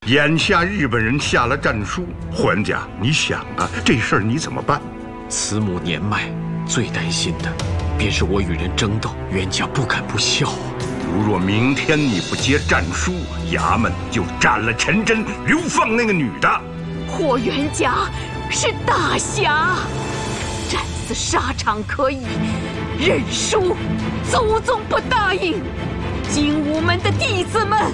眼下日本人下了战书，桓家，你想啊，这事儿你怎么办？ 慈母年迈，最担心的便是我与人争斗，冤家不敢不孝啊。 如若明天你不接战书，衙门就斩了陈真，流放那个女的。 霍元甲是大侠，战死沙场可以，认输，祖宗不答应。精武门的弟子们，